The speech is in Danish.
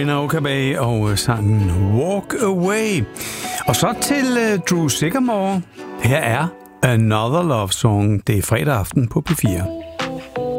Camilla Okabe og sangen Walk Away. Og så til Drew Sycamore. Her er Another Love Song. Det er fredag aften på P4.